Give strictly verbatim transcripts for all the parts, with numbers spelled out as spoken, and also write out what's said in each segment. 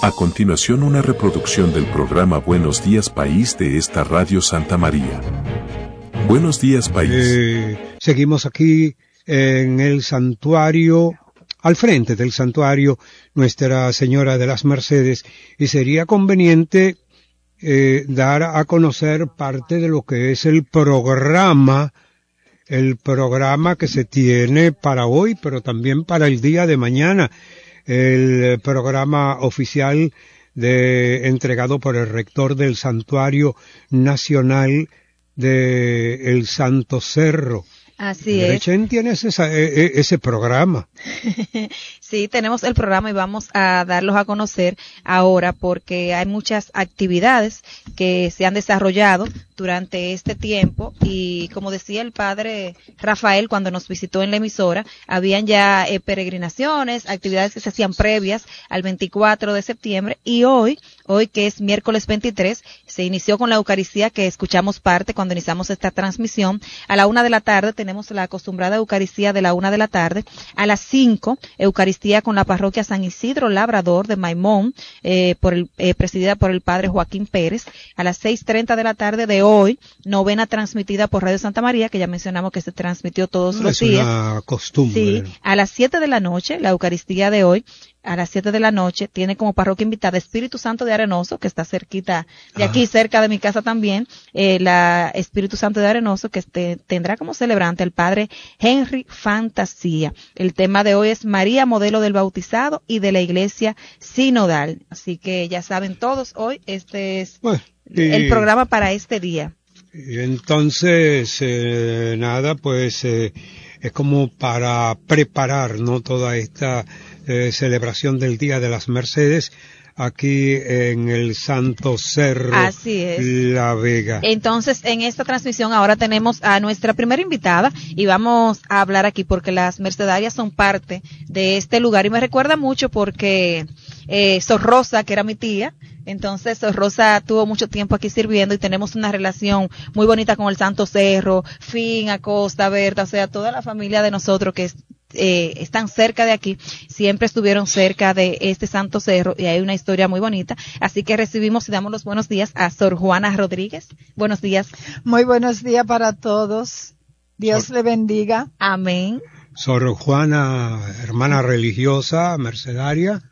A continuación, una reproducción del programa Buenos Días País de esta Radio Santa María. Buenos días, País. Eh, seguimos aquí en el santuario, al frente del santuario Nuestra Señora de las Mercedes, y sería conveniente eh, dar a conocer parte de lo que es el programa, el programa que se tiene para hoy, pero también para el día de mañana, el programa oficial de, entregado por el rector del Santuario Nacional de El Santo Cerro. Así es. Chen tiene ese, ese programa. Sí, tenemos el programa y vamos a darlos a conocer ahora porque hay muchas actividades que se han desarrollado durante este tiempo y como decía el padre Rafael cuando nos visitó en la emisora, habían ya eh, peregrinaciones, actividades que se hacían previas al veinticuatro de septiembre y hoy, hoy que es miércoles veintitrés, se inició con la Eucaristía que escuchamos parte cuando iniciamos esta transmisión. A la una de la tarde tenemos la acostumbrada Eucaristía de la una de la tarde. A las cinco, Eucaristía con la parroquia San Isidro Labrador de Maimón, eh, por el, eh, presidida por el padre Joaquín Pérez. A las seis treinta de la tarde de hoy, novena transmitida por Radio Santa María, que ya mencionamos que se transmitió todos no, los es días. Es una costumbre. Sí, a las siete de la noche, la Eucaristía de hoy, a las siete de la noche, tiene como parroquia invitada Espíritu Santo de Arenoso, que está cerquita de aquí, ah. cerca de mi casa también, eh, la Espíritu Santo de Arenoso, que este, tendrá como celebrante el padre Henry Fantasía. El tema de hoy es María, modelo del bautizado y de la iglesia sinodal. Así que ya saben todos, hoy este es bueno, y, el programa para este día. Y entonces, eh, nada, pues eh, es como para preparar, ¿no?, toda esta Eh, celebración del Día de las Mercedes aquí en el Santo Cerro. Así es. La Vega. Entonces, en esta transmisión ahora tenemos a nuestra primera invitada y vamos a hablar aquí porque las mercedarias son parte de este lugar y me recuerda mucho porque eh, Sor Rosa, que era mi tía, entonces Sor Rosa tuvo mucho tiempo aquí sirviendo y tenemos una relación muy bonita con el Santo Cerro, Fin, Acosta, Berta, o sea, toda la familia de nosotros que es Eh, están cerca de aquí, siempre estuvieron cerca de este Santo Cerro y hay una historia muy bonita, así que recibimos y damos los buenos días a Sor Juana Rodríguez. Buenos días. Muy buenos días para todos. Dios Sor, le bendiga. Amén. Sor Juana, hermana religiosa, mercedaria,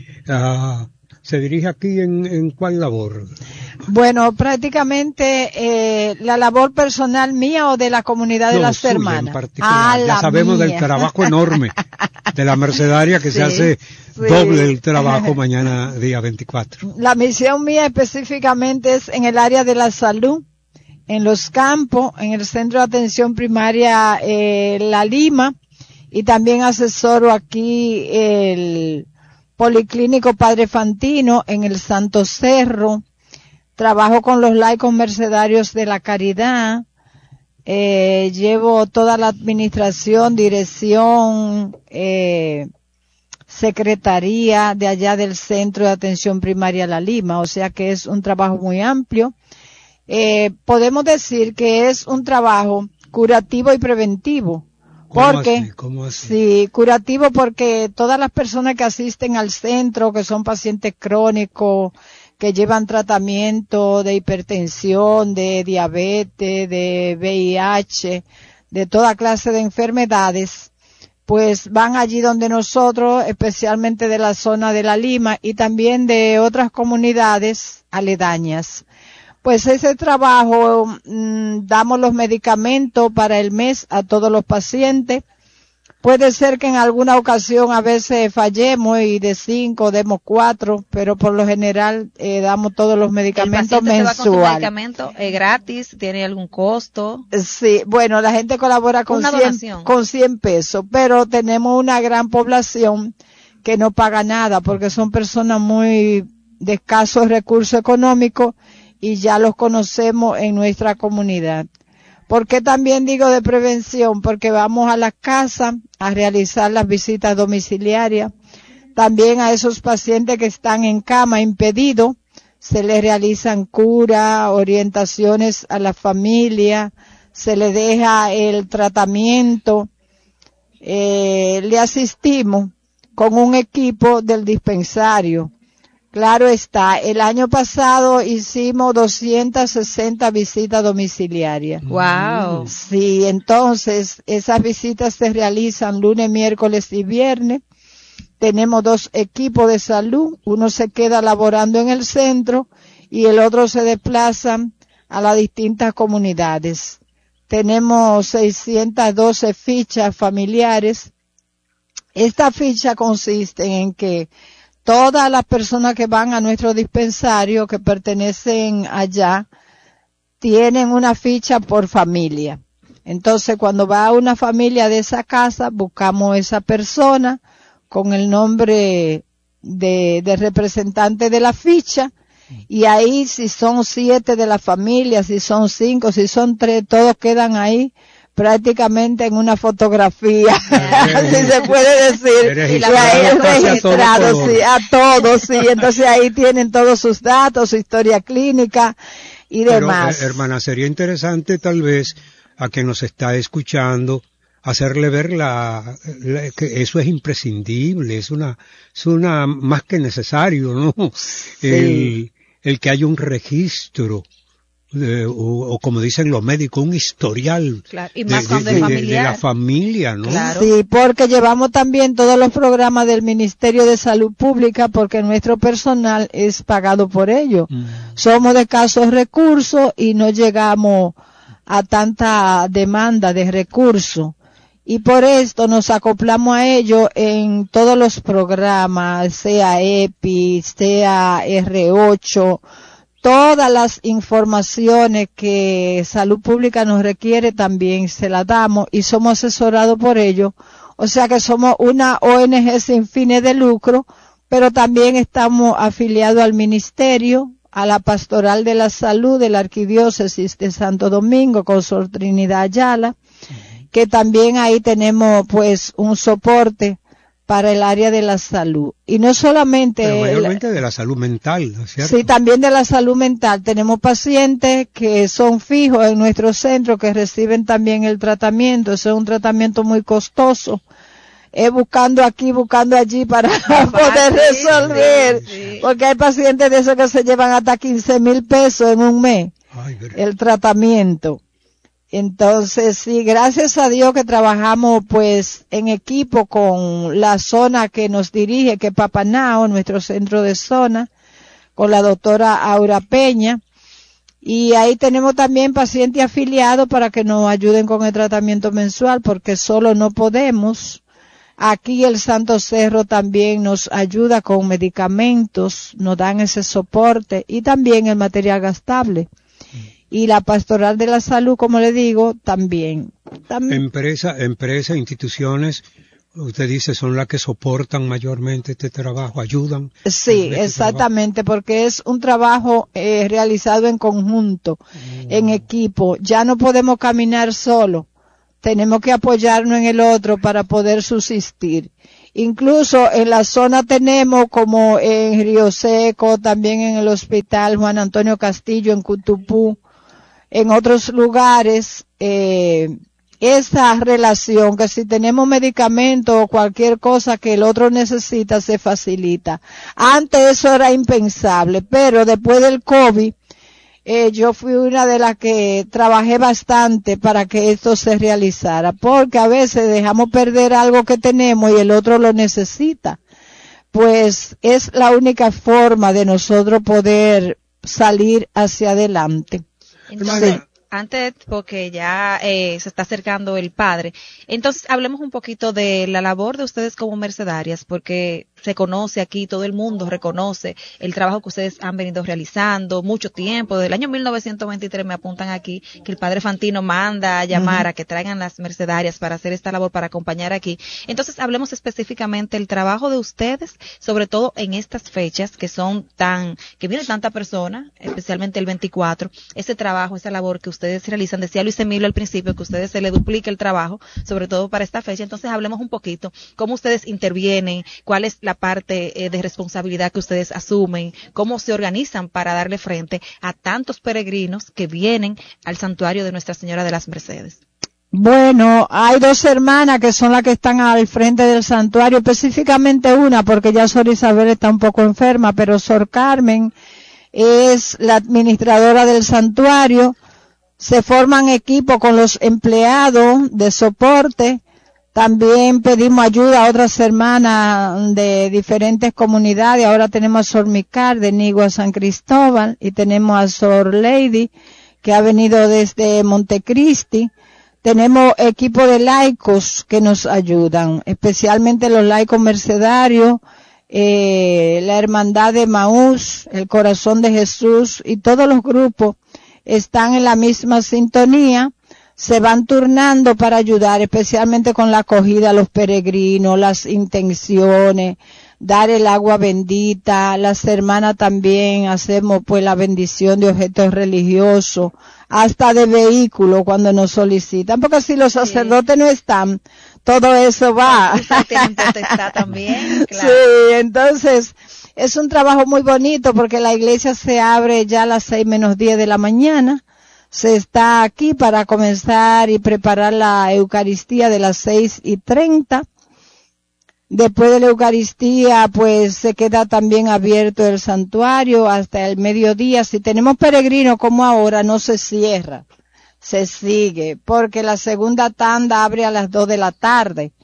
uh, ¿se dirige aquí en, en cuál labor? Bueno, prácticamente eh, la labor personal mía o de la comunidad de no, las suya hermanas. En particular. Ah, ya sabemos mía. Del trabajo enorme de la mercedaria que sí, se hace sí. doble el trabajo mañana día veinticuatro. La misión mía específicamente es en el área de la salud, en los campos, en el centro de atención primaria eh, La Lima y también asesoro aquí el Policlínico Padre Fantino en el Santo Cerro. Trabajo con los laicos mercedarios de la caridad, eh, llevo toda la administración, dirección, eh, secretaría de allá del Centro de Atención Primaria La Lima, o sea que es un trabajo muy amplio. Eh, podemos decir que es un trabajo curativo y preventivo. ¿Cómo porque, así? ¿Cómo así? Sí, curativo porque todas las personas que asisten al centro, que son pacientes crónicos, que llevan tratamiento de hipertensión, de diabetes, de V I H, de toda clase de enfermedades, pues van allí donde nosotros, especialmente de la zona de La Lima y también de otras comunidades aledañas. Pues ese trabajo, mmm, damos los medicamentos para el mes a todos los pacientes. Puede ser que en alguna ocasión a veces fallemos y de cinco demos cuatro, pero por lo general eh, damos todos los medicamentos mensuales. ¿El paciente se va con su medicamento eh, gratis? ¿Tiene algún costo? Sí, bueno, la gente colabora con cien, con cien pesos, pero tenemos una gran población que no paga nada porque son personas muy de escasos recursos económicos y ya los conocemos en nuestra comunidad. ¿Por qué también digo de prevención? Porque vamos a las casas a realizar las visitas domiciliarias. También a esos pacientes que están en cama impedidos, se les realizan curas, orientaciones a la familia, se les deja el tratamiento. Eh, le asistimos con un equipo del dispensario, Claro está, el año pasado hicimos doscientas sesenta visitas domiciliarias. Wow. Sí, entonces esas visitas se realizan lunes, miércoles y viernes. Tenemos dos equipos de salud, uno se queda laborando en el centro y el otro se desplaza a las distintas comunidades. Tenemos seiscientas doce fichas familiares. Esta ficha consiste en que todas las personas que van a nuestro dispensario, que pertenecen allá, tienen una ficha por familia. Entonces, cuando va una familia de esa casa, buscamos esa persona con el nombre de, de representante de la ficha, y ahí si son siete de la familia, si son cinco, si son tres, todos quedan ahí prácticamente en una fotografía, así se puede decir, y ahí registrado, sí, a todos, sí, entonces ahí tienen todos sus datos, su historia clínica y demás. Pero, eh, hermana, sería interesante tal vez a quien nos está escuchando hacerle ver la, la que eso es imprescindible, es una, es una más que necesario, ¿no? Sí. El, el que haya un registro. De, o, o como dicen los médicos, un historial claro, y más de, cuando de, es de, de la familia, ¿no? Claro. Sí, porque llevamos también todos los programas del Ministerio de Salud Pública porque nuestro personal es pagado por ello. Mm. Somos de escasos recursos y no llegamos a tanta demanda de recursos. Y por esto nos acoplamos a ello en todos los programas, sea E P I, sea R ocho, todas las informaciones que Salud Pública nos requiere también se las damos y somos asesorados por ello. O sea que somos una O N G sin fines de lucro, pero también estamos afiliados al Ministerio, a la Pastoral de la Salud de la Arquidiócesis de Santo Domingo, con Sor Trinidad Ayala, que también ahí tenemos pues un soporte para el área de la salud. Y no solamente... Pero mayormente el, de la salud mental, ¿no es cierto? Sí, también de la salud mental. Tenemos pacientes que son fijos en nuestro centro, que reciben también el tratamiento. Ese es un tratamiento muy costoso. Es buscando aquí, buscando allí para poder resolver. Sí, sí. Porque hay pacientes de esos que se llevan hasta quince mil pesos en un mes. Ay, el tratamiento. Entonces, sí, gracias a Dios que trabajamos pues en equipo con la zona que nos dirige, que es Papanao, nuestro centro de zona, con la doctora Aura Peña. Y ahí tenemos también pacientes afiliados para que nos ayuden con el tratamiento mensual, porque solo no podemos. Aquí el Santo Cerro también nos ayuda con medicamentos, nos dan ese soporte y también el material gastable. Y la Pastoral de la Salud, como le digo, también. también. Empresa, empresa, instituciones, usted dice, son las que soportan mayormente este trabajo, ayudan. Sí, este exactamente, trabajo. Porque es un trabajo eh, realizado en conjunto, mm. en equipo. Ya no podemos caminar solo, tenemos que apoyarnos en el otro para poder subsistir. Incluso en la zona tenemos, como en Río Seco, también en el Hospital Juan Antonio Castillo, en Cutupú, en otros lugares, eh, esa relación que si tenemos medicamento o cualquier cosa que el otro necesita, se facilita. Antes eso era impensable, pero después del COVID, eh, yo fui una de las que trabajé bastante para que esto se realizara, porque a veces dejamos perder algo que tenemos y el otro lo necesita. Pues es la única forma de nosotros poder salir hacia adelante. Entonces, antes, porque ya eh, se está acercando el padre, entonces hablemos un poquito de la labor de ustedes como mercedarias, porque se conoce aquí, todo el mundo reconoce el trabajo que ustedes han venido realizando mucho tiempo. Desde el año mil novecientos veintitrés me apuntan aquí que el padre Fantino manda a llamar uh-huh. a que traigan las mercedarias para hacer esta labor, para acompañar aquí. Entonces hablemos específicamente del trabajo de ustedes, sobre todo en estas fechas que son tan, que viene tanta persona, especialmente el veinticuatro, ese trabajo, esa labor que ustedes realizan. Decía Luis Emilio al principio que a ustedes se le duplica el trabajo, sobre todo para esta fecha. Entonces hablemos un poquito cómo ustedes intervienen, cuál es la parte eh, de responsabilidad que ustedes asumen, cómo se organizan para darle frente a tantos peregrinos que vienen al santuario de Nuestra Señora de las Mercedes. Bueno, hay dos hermanas que son las que están al frente del santuario, específicamente una, porque ya Sor Isabel está un poco enferma, pero Sor Carmen es la administradora del santuario. Se forman equipos con los empleados de soporte. También pedimos ayuda a otras hermanas de diferentes comunidades. Ahora tenemos a Sor Micar de Nigua San Cristóbal y tenemos a Sor Lady que ha venido desde Montecristi. Tenemos equipo de laicos que nos ayudan, especialmente los laicos mercedarios, eh, la Hermandad de Maús, el Corazón de Jesús y todos los grupos están en la misma sintonía, se van turnando para ayudar, especialmente con la acogida a los peregrinos, las intenciones, dar el agua bendita. Las hermanas también hacemos pues la bendición de objetos religiosos, hasta de vehículos cuando nos solicitan, porque si los sacerdotes sí. no están, todo eso va. Ustedes tienen potestad también, claro. Sí, entonces es un trabajo muy bonito porque la iglesia se abre ya a las seis menos diez de la mañana. Se está aquí para comenzar y preparar la Eucaristía de las seis y treinta. Después de la Eucaristía, pues se queda también abierto el santuario hasta el mediodía. Si tenemos peregrinos como ahora, no se cierra, se sigue, porque la segunda tanda abre a las dos de la tarde,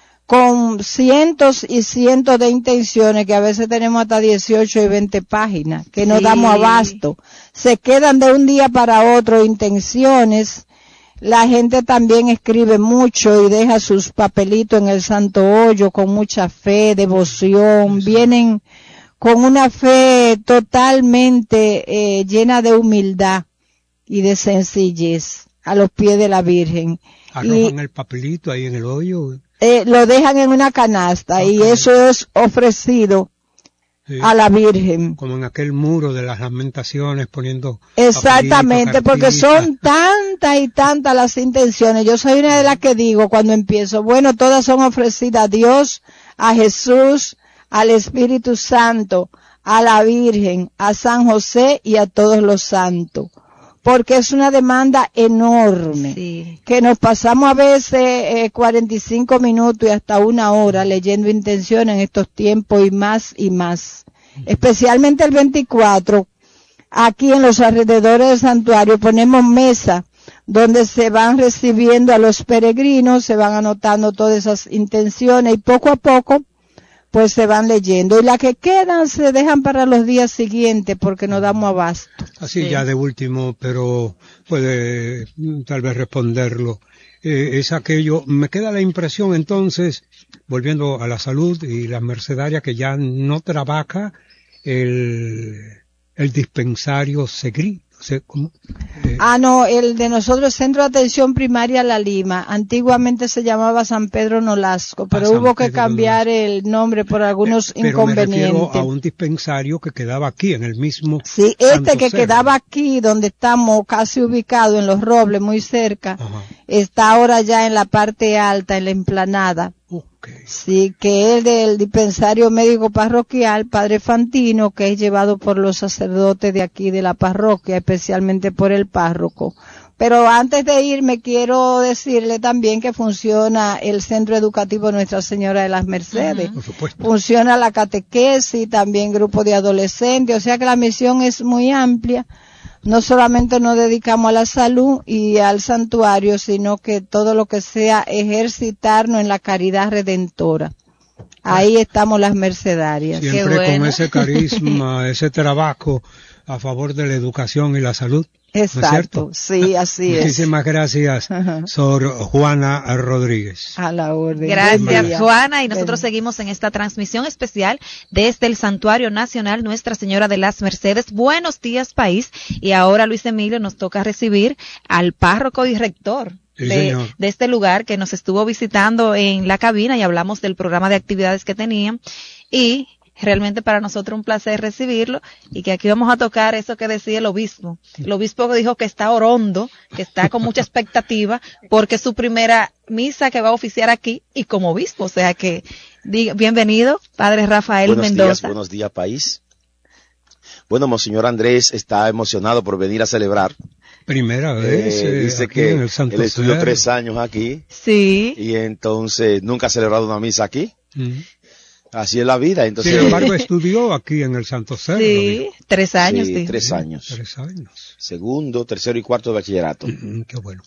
con cientos y cientos de intenciones, que a veces tenemos hasta dieciocho y veinte páginas, que no sí. damos abasto. Se quedan de un día para otro intenciones. La gente también escribe mucho y deja sus papelitos en el santo hoyo con mucha fe, devoción. Vienen con una fe totalmente eh, llena de humildad y de sencillez a los pies de la Virgen. Arrojan y, el papelito ahí en el hoyo. Eh, lo dejan en una canasta okay. y eso es ofrecido sí. a la Virgen. Como en aquel muro de las lamentaciones poniendo exactamente, porque son tantas y tantas las intenciones. Yo soy una de las que digo cuando empiezo, bueno, todas son ofrecidas a Dios, a Jesús, al Espíritu Santo, a la Virgen, a San José y a todos los santos. Porque es una demanda enorme, sí. que nos pasamos a veces eh, cuarenta y cinco minutos y hasta una hora leyendo intenciones en estos tiempos y más y más. Uh-huh. Especialmente el veinticuatro, aquí en los alrededores del santuario ponemos mesa donde se van recibiendo a los peregrinos, se van anotando todas esas intenciones y poco a poco pues se van leyendo. Y las que quedan se dejan para los días siguientes porque no damos abasto. Así sí. ya de último, pero puede tal vez responderlo. Eh, es aquello, me queda la impresión entonces, volviendo a la salud y las mercedarias, que ya no trabaja el, el dispensario Segri. ¿Cómo? Eh, ah, no, el de nosotros, Centro de Atención Primaria La Lima, antiguamente se llamaba San Pedro Nolasco, pero hubo que cambiar el nombre por algunos eh, pero inconvenientes. Me refiero a un dispensario que quedaba aquí, en el mismo Sí, este Santo que Cerro. Quedaba aquí, donde estamos casi ubicados, en Los Robles, muy cerca, Ajá. está ahora ya en la parte alta, en la emplanada. Okay. Sí, que es del dispensario médico parroquial Padre Fantino, que es llevado por los sacerdotes de aquí de la parroquia, especialmente por el párroco. Pero antes de irme quiero decirle también que funciona el Centro Educativo Nuestra Señora de las Mercedes. Uh-huh. Por supuesto. Funciona la catequesis, también grupo de adolescentes, o sea que la misión es muy amplia. No solamente nos dedicamos a la salud y al santuario, sino que todo lo que sea ejercitarnos en la caridad redentora. Ahí estamos las mercedarias. Siempre Qué bueno. Con ese carisma, ese trabajo a favor de la educación y la salud. Exacto, ¿no es sí, así es. Muchísimas gracias, Sor Juana Rodríguez. A la orden. Gracias, Juana, y nosotros Bien. seguimos en esta transmisión especial desde el Santuario Nacional Nuestra Señora de las Mercedes. Buenos días, país, y ahora, Luis Emilio, nos toca recibir al párroco y rector Sí, de, de este lugar, que nos estuvo visitando en la cabina y hablamos del programa de actividades que tenían, y realmente para nosotros un placer recibirlo, y que aquí vamos a tocar eso que decía el obispo. El obispo dijo que está orondo, que está con mucha expectativa, porque es su primera misa que va a oficiar aquí y como obispo. O sea que, diga, bienvenido, Padre Rafael buenos Mendoza. Días, buenos días, país. Bueno, Monseñor Andrés está emocionado por venir a celebrar Primera vez. Eh, eh, dice aquí que en el Santo él estudió Cerro. tres años aquí Sí. y entonces nunca ha celebrado una misa aquí. Mm. Así es la vida. Entonces, Sin embargo, estudió aquí en el Santo Cerro. Sí, dijo. tres años, sí, dijo. tres Sí, años. Tres años. Segundo, tercero y cuarto de bachillerato. Mm, qué bueno.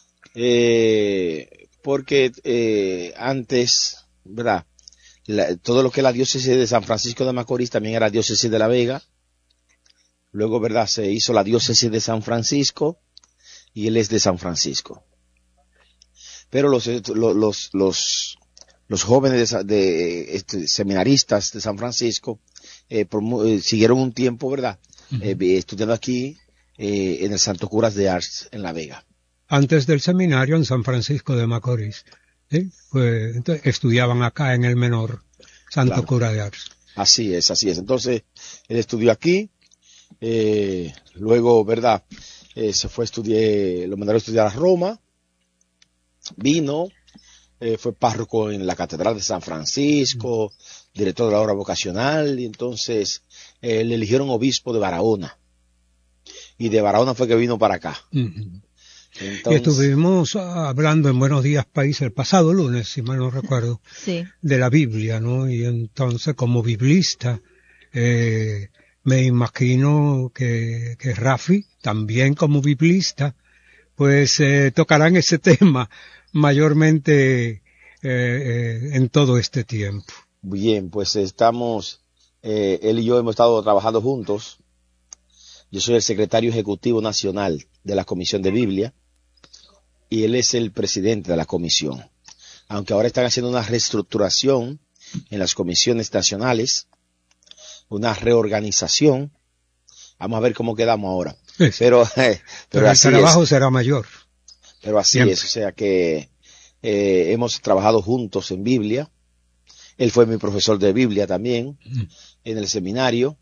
Eh, porque eh, antes, ¿verdad? La- todo lo que es la diócesis de San Francisco de Macorís también era diócesis de La Vega. Luego, ¿verdad? Se hizo la diócesis de San Francisco y él es de San Francisco. Pero los, los, los, los, los jóvenes de, Sa- de este, seminaristas de San Francisco eh, por mu- eh, siguieron un tiempo, ¿verdad? Ujú. Eh, estudiando aquí eh, en el Santo Curas de Ars en La Vega. Antes del seminario en San Francisco de Macorís. ¿Sí? Pues, entonces, estudiaban acá en el menor Santo Claro. Cura de Ars. Así es, así es. Entonces, él estudió aquí, eh, luego, ¿verdad? Eh, se fue a estudiar, lo mandaron a estudiar a Roma, vino, eh, fue párroco en la Catedral de San Francisco, director de la obra vocacional, y entonces eh, le eligieron obispo de Barahona. Y de Barahona fue que vino para acá. Ujú. Y Entonces, estuvimos ah, hablando en Buenos Días País el pasado lunes, si mal no recuerdo, Sí. de la Biblia, ¿no? Y entonces, como biblista, eh, me imagino que, que Rafi, también como biblista, pues eh, tocarán ese tema mayormente eh, eh, en todo este tiempo. bien, pues estamos, eh, él y yo hemos estado trabajando juntos. Yo soy el secretario ejecutivo nacional de la Comisión de Biblia y él es el presidente de la comisión. Aunque ahora están haciendo una reestructuración en las comisiones nacionales, una reorganización. Vamos a ver cómo quedamos ahora. Sí, Pero, eh, pero, pero el así trabajo es. será mayor. Pero así Siempre. es. O sea que eh, hemos trabajado juntos en Biblia. Él fue mi profesor de Biblia también Mm. en el seminario.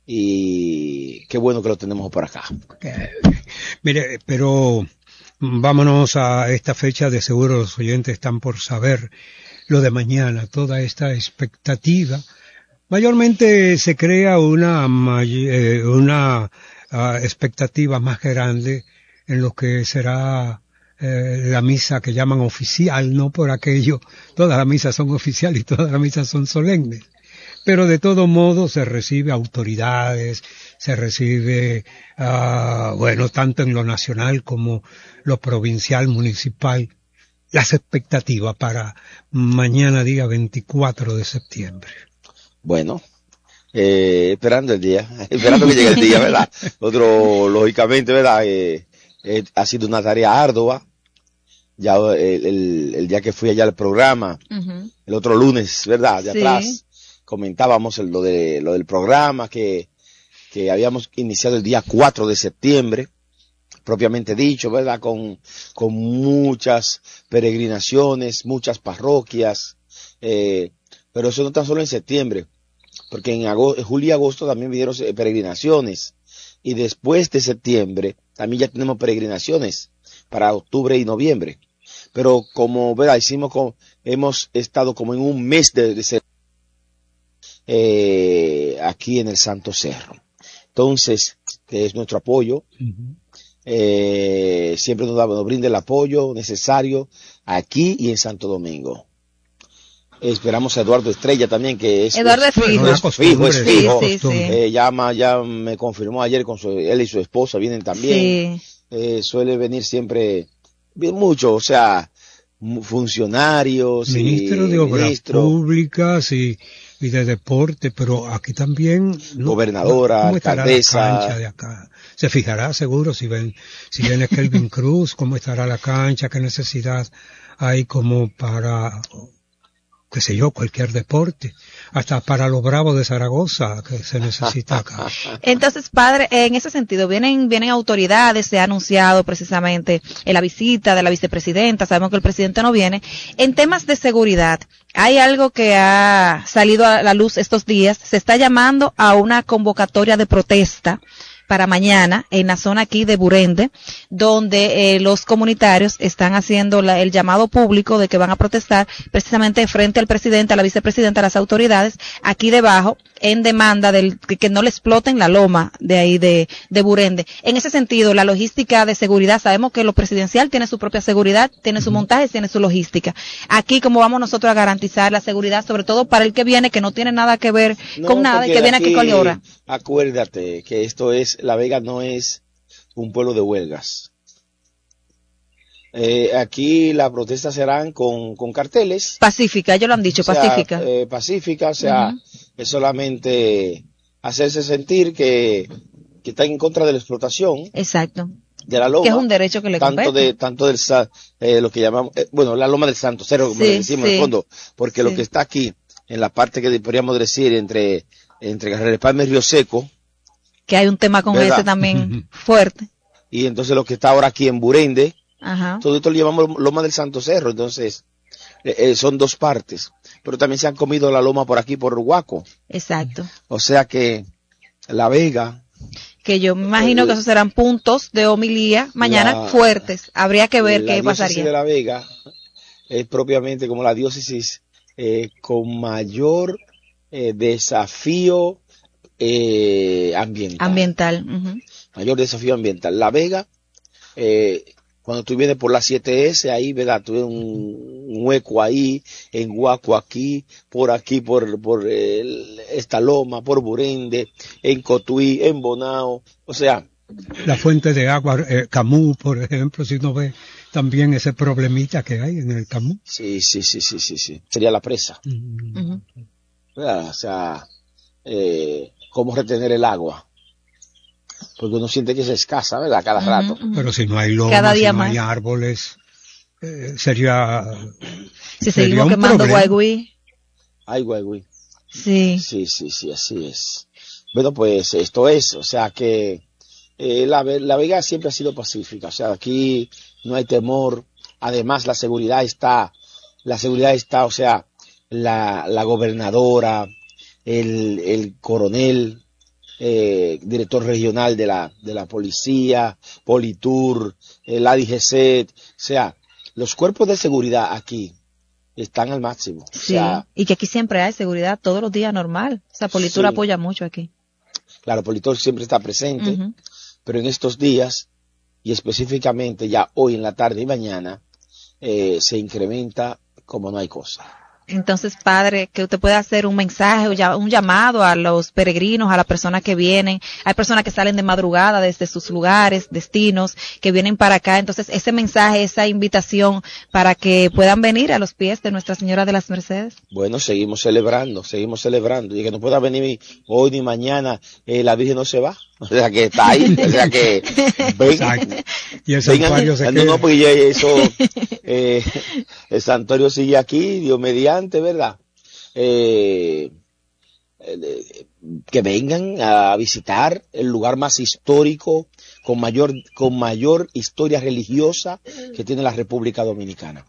Y qué bueno que lo tenemos por acá. Eh, Mire, pero vámonos a esta fecha, de seguro los oyentes están por saber lo de mañana, toda esta expectativa. Mayormente se crea una, may- eh, una ah, expectativa más grande en lo que será eh, la misa que llaman oficial, no por aquello, todas las misas son oficiales y todas las misas son solemnes. Pero de todo modo se recibe autoridades, se recibe, ah, bueno, tanto en lo nacional como lo provincial, municipal, las expectativas para mañana día veinticuatro de septiembre. Bueno, eh, esperando el día, esperando que llegue el día, ¿verdad? Otro, lógicamente, ¿verdad? Eh, eh, ha sido una tarea ardua. Ya el, el, el día que fui allá al programa, Ujú. el otro lunes, ¿verdad? De Sí. atrás, comentábamos el- lo de lo del programa que, que habíamos iniciado el día cuatro de septiembre, propiamente dicho, ¿verdad? Con, con muchas peregrinaciones, muchas parroquias, eh, pero eso no tan solo en septiembre, porque en agosto, julio y agosto también vinieron eh, peregrinaciones, y después de septiembre también ya tenemos peregrinaciones para octubre y noviembre, pero como, ¿verdad? Hicimos como, hemos estado como en un mes de, de septiembre, eh, aquí en el Santo Cerro. Entonces, que es nuestro apoyo, Ujú. eh, siempre nos, da, nos brinda el apoyo necesario aquí y en Santo Domingo. Esperamos a Eduardo Estrella también, que es Eduardo es Bueno, fijo. una es costumbre, fijo, es sí, fijo. Sí, sí, sí. Eh, ya, ma- ya me confirmó ayer con su, él y su esposa vienen también. Sí. Eh, suele venir siempre, bien mucho, o sea, mu- funcionarios Ministro y de Obras ministros, Públicas y, y de Deporte, pero aquí también, ¿no? Gobernadora, ¿Cómo estará alcaldesa. la cancha de acá? Se fijará seguro si ven, si viene Kelvin Cruz, cómo estará la cancha, qué necesidad hay como para, qué sé yo, cualquier deporte, hasta para los Bravos de Zaragoza que se necesita acá. Entonces, padre, en ese sentido, vienen, vienen autoridades, se ha anunciado precisamente en la visita de la vicepresidenta, sabemos que el presidente no viene. En temas de seguridad, hay algo que ha salido a la luz estos días, se está llamando a una convocatoria de protesta para mañana en la zona aquí de Burende, donde eh, los comunitarios están haciendo la, el llamado público de que van a protestar precisamente frente al presidente, a la vicepresidenta, a las autoridades, aquí debajo, en demanda del que, que no le exploten la loma de ahí de, de Burende. En ese sentido, la logística de seguridad, sabemos que lo presidencial tiene su propia seguridad, tiene su montaje, tiene su logística. Aquí, ¿cómo vamos nosotros a garantizar la seguridad, sobre todo para el que viene, que no tiene nada que ver No, con nada y que viene aquí con hora? Acuérdate que esto es, La Vega no es un pueblo de huelgas. Eh, aquí las protestas serán con, con carteles. Pacífica, ellos lo han dicho, o sea, pacífica. Eh, pacífica, o sea, uh-huh. es solamente hacerse sentir que, que están en contra de la explotación. Exacto. De la loma. Que es un derecho que le tanto compete. de Tanto del, eh, lo que llamamos, eh, bueno, la loma del Santo Cerro, como sí, le decimos sí. en el fondo, porque sí. lo que está aquí, en la parte que podríamos decir entre, entre Carrera Palma y Río Seco. Que hay un tema con ¿verdad? ese también fuerte. Y entonces lo que está ahora aquí en Burende, Ajá. todo esto lo llamamos Loma del Santo Cerro, entonces eh, eh, son dos partes, pero también se han comido la loma por aquí, por Huaco. Exacto. O sea que La Vega... Que yo me imagino eh, que esos serán puntos de homilía mañana la, fuertes, habría que ver la qué pasaría. La diócesis de La Vega es propiamente como la diócesis eh, con mayor eh, desafío eh, ambiental. Ambiental. Uh-huh. Mayor desafío ambiental. La Vega... Eh, cuando tú vienes por la siete ese, ahí, ¿verdad? Tuve un, un hueco ahí, en Huaco aquí, por aquí, por, por el, esta loma, por Burende, en Cotuí, en Bonao, o sea. La fuente de agua, eh, Camus, por ejemplo, si uno ve también ese problemita que hay en el Camus. Sí, sí, sí, sí, sí, sí. Sería la presa. Uh-huh. ¿Verdad? O sea, eh, cómo retener el agua. Porque uno siente que es escasa, ¿verdad? Cada uh-huh, rato. Uh-huh. Pero si no hay lomas, si no más. hay árboles, eh, sería... Si sería seguimos quemando Guaigüí. Ay, Guaigüí. Sí. Sí, sí, sí, así es. Bueno, pues esto es, o sea que eh, la, la Vega siempre ha sido pacífica, o sea, aquí no hay temor, además la seguridad está, la seguridad está, o sea, la, la gobernadora, el, el coronel, Eh, director regional de la de la policía, Politur, el A D I G C, o sea, los cuerpos de seguridad aquí están al máximo. Sí, o sea, y que aquí siempre hay seguridad todos los días normal. O sea, Politur sí. apoya mucho aquí. Claro, Politur siempre está presente, uh-huh. pero en estos días, y específicamente ya hoy en la tarde y mañana, eh, se incrementa como no hay cosa. Entonces, padre, que usted puede hacer un mensaje, un llamado a los peregrinos, a las personas que vienen. Hay personas que salen de madrugada desde sus lugares, destinos, que vienen para acá. Entonces, ese mensaje, esa invitación para que puedan venir a los pies de Nuestra Señora de las Mercedes. Bueno, seguimos celebrando, seguimos celebrando. Y que no pueda venir hoy ni mañana, eh, la Virgen no se va. O sea, que está ahí. O sea, que ven, y el santuario vengan, se no, no, porque ya eso, eh, el santuario sigue aquí, Dios mediante, ¿verdad? Eh, eh, que vengan a visitar el lugar más histórico, con mayor, con mayor historia religiosa que tiene la República Dominicana.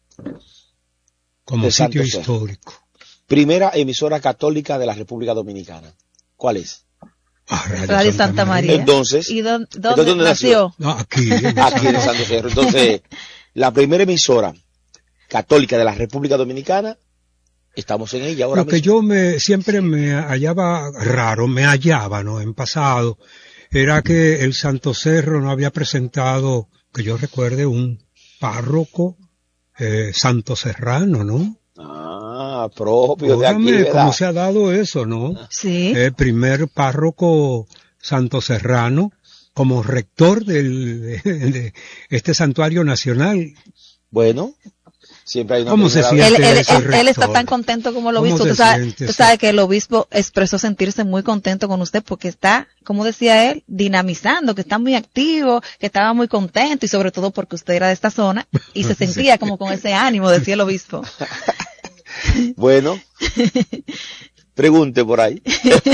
Como sitio histórico. Primera emisora católica de la República Dominicana. ¿Cuál es? Ah, Radio, Radio Santa, Santa María. María. Entonces, ¿y dónde, ¿dónde, dónde nació? No, aquí. En aquí en Santo Cerro. Entonces, la primera emisora católica de la República Dominicana, estamos en ella ahora Lo mismo. que yo me, siempre me hallaba raro, me hallaba, ¿no? En pasado, era que el Santo Cerro no había presentado, que yo recuerde, un párroco eh, santo serrano, ¿no? Ah, propio Óigame, de aquí, ¿verdad? ¿cómo se ha dado eso, no? Sí. El primer párroco santo serrano como rector del, de, de este santuario nacional. Bueno, siempre hay una ¿Cómo se primera siente vez. Él, él, ese él, él está rector? tan contento como el ¿Cómo obispo. se Tú sabes, siente tú eso? sabes que el obispo expresó sentirse muy contento con usted porque está, como decía él, dinamizando, que está muy activo, que estaba muy contento y sobre todo porque usted era de esta zona y se sentía como con ese ánimo, decía el obispo. Bueno, pregunte por ahí.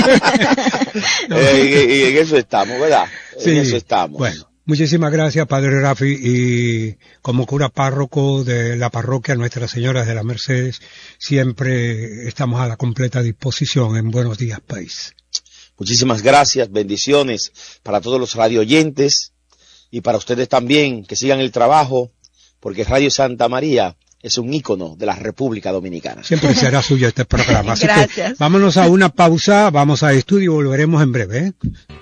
eh, y, y en eso estamos, ¿verdad? Sí, en eso estamos. Bueno, muchísimas gracias, Padre Rafi, y como cura párroco de la parroquia Nuestra Señora de la Mercedes, siempre estamos a la completa disposición en Buenos Días País. Muchísimas gracias, bendiciones para todos los radio oyentes y para ustedes también, que sigan el trabajo, porque Radio Santa María es un ícono de la República Dominicana. Siempre será suyo este programa. Así Gracias. que vámonos a una pausa, vamos a estudio y volveremos en breve, ¿eh?